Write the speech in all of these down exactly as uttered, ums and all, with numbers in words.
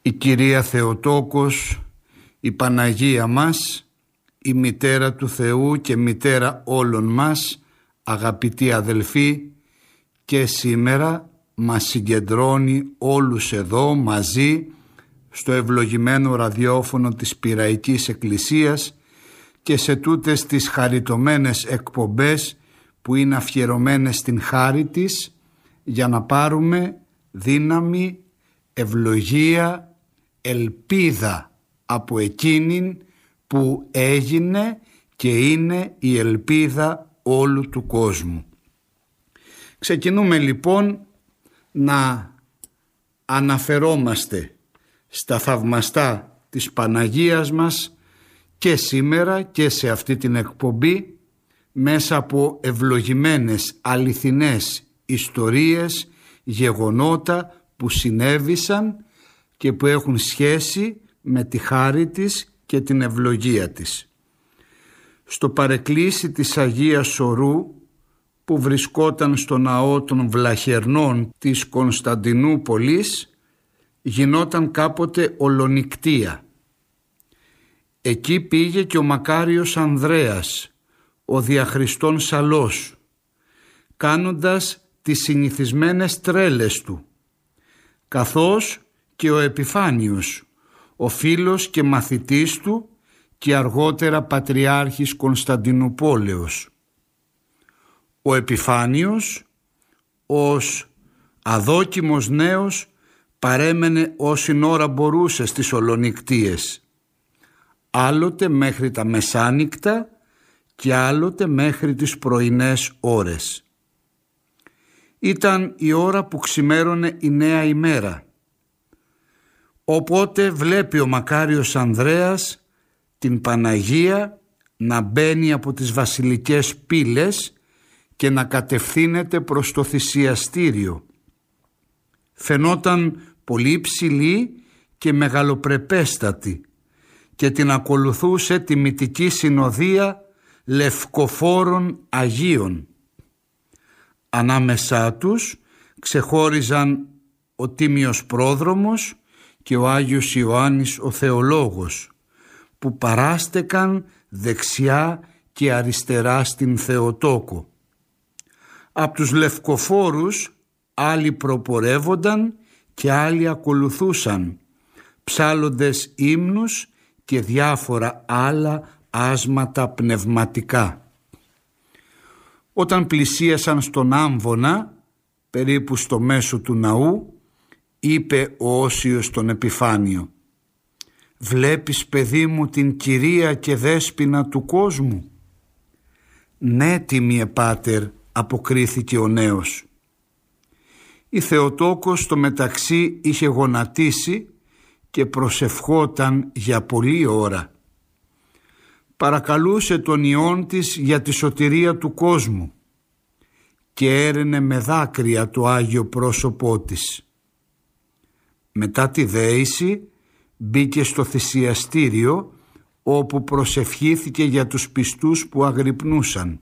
Η Κυρία Θεοτόκος, η Παναγία μας, η Μητέρα του Θεού και Μητέρα όλων μας, αγαπητοί αδελφοί, και σήμερα μας συγκεντρώνει όλους εδώ μαζί στο ευλογημένο ραδιόφωνο της Πειραϊκής Εκκλησίας και σε τούτες τις χαριτωμένες εκπομπές που είναι αφιερωμένες στην χάρη της, για να πάρουμε δύναμη, ευλογία, ελπίδα από εκείνην που έγινε και είναι η ελπίδα όλου του κόσμου. Ξεκινούμε λοιπόν να αναφερόμαστε στα θαυμαστά της Παναγίας μας και σήμερα και σε αυτή την εκπομπή μέσα από ευλογημένες αληθινές ιστορίες, γεγονότα που συνέβησαν και που έχουν σχέση με τη χάρη της και την ευλογία της. Στο παρεκκλήσι της Αγίας Σωρού που βρισκόταν στο ναό των Βλαχερνών της Κωνσταντινούπολης γινόταν κάποτε ολονικτία. Εκεί πήγε και ο μακάριος Ανδρέας, ο διαχριστών Σαλός, κάνοντας τις συνηθισμένες τρέλες του, καθώς και ο Επιφάνιος, ο φίλος και μαθητής του και αργότερα Πατριάρχης Κωνσταντινουπόλεως. Ο Επιφάνιος, ως αδόκιμος νέος, παρέμενε όση ώρα μπορούσε στις ολονικτίες, άλλοτε μέχρι τα μεσάνυχτα και άλλοτε μέχρι τις πρωινές ώρες. Ήταν η ώρα που ξημέρωνε η νέα ημέρα. Οπότε βλέπει ο μακάριος Ανδρέας την Παναγία να μπαίνει από τις βασιλικές πύλες και να κατευθύνεται προς το θυσιαστήριο. Φαινόταν πολύ ψηλή και μεγαλοπρεπέστατη και την ακολουθούσε τιμητική συνοδεία λευκοφόρων Αγίων. Ανάμεσά τους ξεχώριζαν ο Τίμιος Πρόδρομος και ο Άγιος Ιωάννης ο Θεολόγος, που παράστεκαν δεξιά και αριστερά στην Θεοτόκο. Απ' τους λευκοφόρους άλλοι προπορεύονταν και άλλοι ακολουθούσαν, ψάλλοντες ύμνους και διάφορα άλλα άσματα πνευματικά. Όταν πλησίασαν στον Άμβονα, περίπου στο μέσο του ναού, είπε ο Όσιος στον Επιφάνιο: «Βλέπεις, παιδί μου, την Κυρία και Δέσποινα του κόσμου?» «Ναι, τίμιε πάτερ», αποκρίθηκε ο νέος. Η Θεοτόκος στο μεταξύ είχε γονατίσει και προσευχόταν για πολλή ώρα. Παρακαλούσε τον Υιόν της για τη σωτηρία του κόσμου και έρενε με δάκρυα το Άγιο πρόσωπό της. Μετά τη δέηση μπήκε στο θυσιαστήριο, όπου προσευχήθηκε για τους πιστούς που αγρυπνούσαν.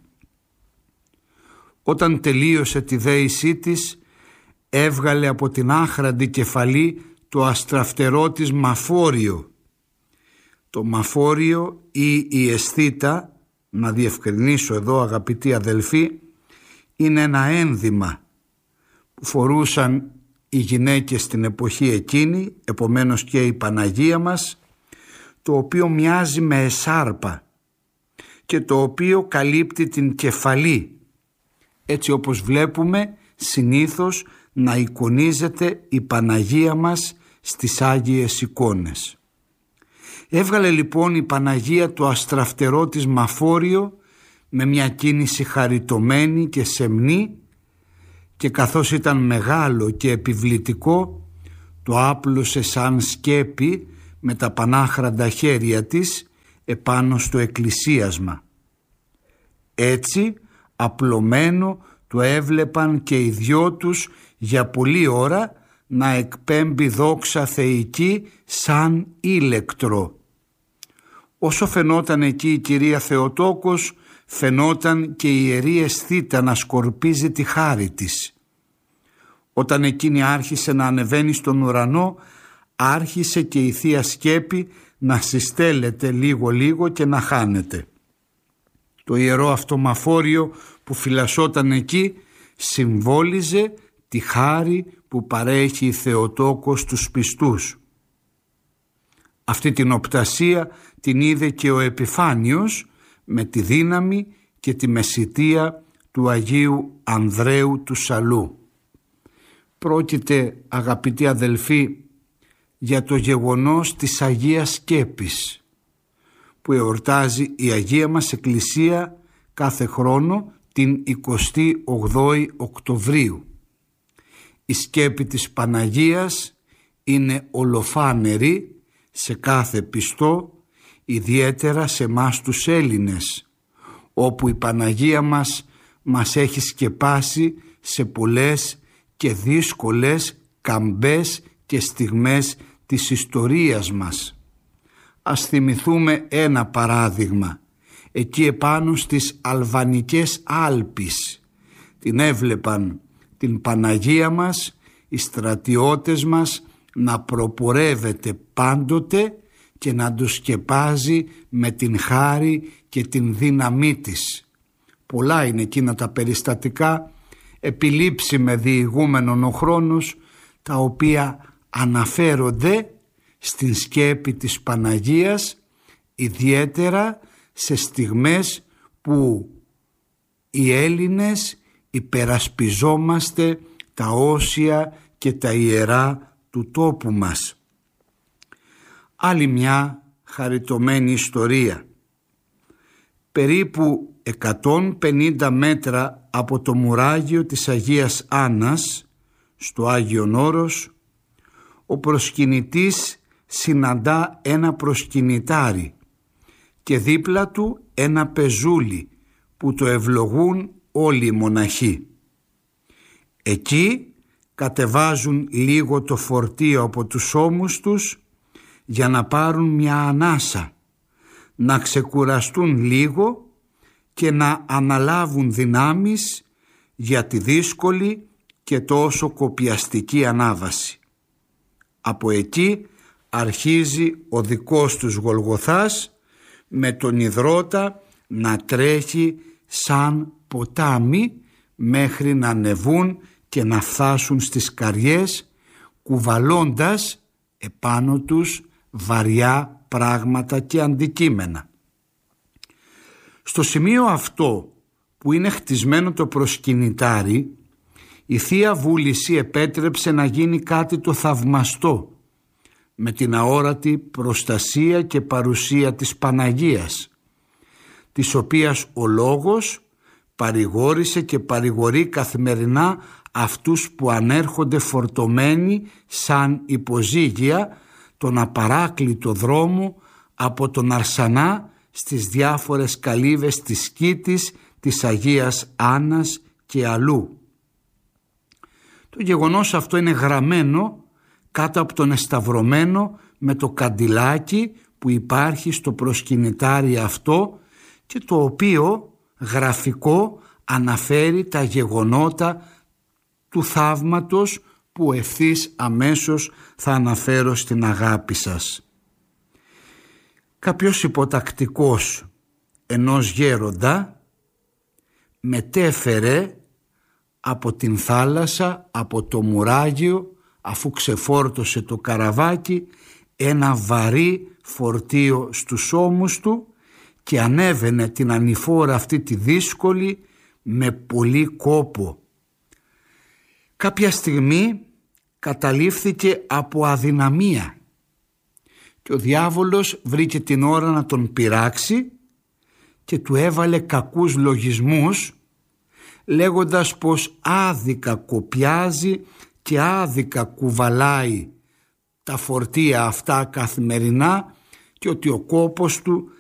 Όταν τελείωσε τη δέησή της, έβγαλε από την άχραντη κεφαλή το αστραφτερό της μαφόριο. Το μαφόριο ή η αισθήτα, να διευκρινίσω εδώ αγαπητοί αδελφοί, είναι ένα ένδυμα που φορούσαν οι γυναίκες στην εποχή εκείνη, επομένως και η Παναγία μας, το οποίο μοιάζει με εσάρπα και το οποίο καλύπτει την κεφαλή, έτσι όπως βλέπουμε συνήθως να εικονίζεται η Παναγία μας στις Άγιες εικόνες. Έβγαλε λοιπόν η Παναγία το αστραφτερό της μαφόριο με μια κίνηση χαριτωμένη και σεμνή, και καθώς ήταν μεγάλο και επιβλητικό, το άπλωσε σαν σκέπη με τα πανάχραντα χέρια της επάνω στο εκκλησίασμα. Έτσι απλωμένο το έβλεπαν και οι δυο τους για πολλή ώρα να εκπέμπει δόξα θεϊκή σαν ήλεκτρο. Όσο φαινόταν εκεί η Κυρία Θεοτόκος, φαινόταν και η Ιερή Αισθήτα να σκορπίζει τη χάρη της. Όταν εκείνη άρχισε να ανεβαίνει στον ουρανό, άρχισε και η Θεία Σκέπη να συστέλλεται λίγο-λίγο και να χάνεται. Το ιερό αυτό μαφόριο που φυλασσόταν εκεί συμβόλιζε τη χάρη που παρέχει η Θεοτόκος στους πιστούς. Αυτή την οπτασία την είδε και ο Επιφάνιος με τη δύναμη και τη μεσιτεία του Αγίου Ανδρέου του Σαλού. Πρόκειται, αγαπητοί αδελφοί, για το γεγονός της Αγίας Σκέπης που εορτάζει η Αγία μας Εκκλησία κάθε χρόνο την εικοστή ογδόη Οκτωβρίου. Η σκέπη της Παναγίας είναι ολοφάνερη σε κάθε πιστό, ιδιαίτερα σε εμάς τους Έλληνες, όπου η Παναγία μας μας έχει σκεπάσει σε πολλές και δύσκολες καμπές και στιγμές της ιστορίας μας. Ας θυμηθούμε ένα παράδειγμα. Εκεί επάνω στις Αλβανικές Άλπεις την έβλεπαν την Παναγία μας οι στρατιώτες μας να προπορεύεται πάντοτε και να το σκεπάζει με την χάρη και την δύναμή της. Πολλά είναι εκείνα τα περιστατικά, επιλείψει με διηγούμενον ο χρόνος, τα οποία αναφέρονται στην σκέπη της Παναγίας, ιδιαίτερα σε στιγμές που οι Έλληνες υπερασπιζόμαστε τα όσια και τα ιερά του τόπου μας. Άλλη μια χαριτωμένη ιστορία. Περίπου εκατόν πενήντα μέτρα από το μουράγιο της Αγίας Άννας, στο Άγιον Όρος, ο προσκυνητής συναντά ένα προσκυνητάρι και δίπλα του ένα πεζούλι που το ευλογούν όλοι οι μοναχοί. Εκεί κατεβάζουν λίγο το φορτίο από τους ώμους τους για να πάρουν μια ανάσα, να ξεκουραστούν λίγο και να αναλάβουν δυνάμεις για τη δύσκολη και τόσο κοπιαστική ανάβαση. Από εκεί αρχίζει ο δικός τους Γολγοθάς με τον υδρότα να τρέχει σαν ποτάμι μέχρι να ανεβούν και να φτάσουν στις καριές, κουβαλώντας επάνω τους βαριά πράγματα και αντικείμενα. Στο σημείο αυτό που είναι χτισμένο το προσκυνητάρι, η Θεία Βούληση επέτρεψε να γίνει κάτι το θαυμαστό με την αόρατη προστασία και παρουσία της Παναγίας, της οποίας ο Λόγος παρηγόρησε και παρηγορεί καθημερινά αυτούς που ανέρχονται φορτωμένοι σαν υποζύγια τον απαράκλητο δρόμο από τον Αρσανά στις διάφορες καλύβες της Σκήτης, της Αγίας Άννας και αλλού. Το γεγονός αυτό είναι γραμμένο κάτω από τον εσταυρωμένο με το καντιλάκι που υπάρχει στο προσκυνητάρι αυτό και το οποίο γραφικό αναφέρει τα γεγονότα του θαύματος που ευθύς αμέσως θα αναφέρω στην αγάπη σας. Κάποιος υποτακτικός ενός γέροντα μετέφερε από την θάλασσα, από το μουράγιο, αφού ξεφόρτωσε το καραβάκι, ένα βαρύ φορτίο στους ώμους του και ανέβαινε την ανηφόρα αυτή τη δύσκολη με πολύ κόπο. Κάποια στιγμή καταλήφθηκε από αδυναμία και ο διάβολος βρήκε την ώρα να τον πειράξει και του έβαλε κακούς λογισμούς, λέγοντας πως άδικα κοπιάζει και άδικα κουβαλάει τα φορτία αυτά καθημερινά και ότι ο κόπος του